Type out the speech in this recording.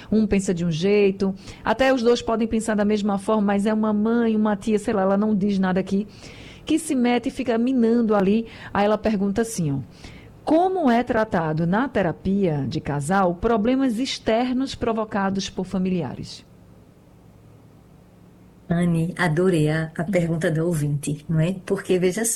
um pensa de um jeito, até os dois podem pensar da mesma forma, mas é uma mãe, uma tia, sei lá, ela não diz nada aqui, que se mete e fica minando ali. Aí ela pergunta assim, ó, como é tratado na terapia de casal problemas externos provocados por familiares? Anne, adorei a pergunta do ouvinte, não é? Porque, veja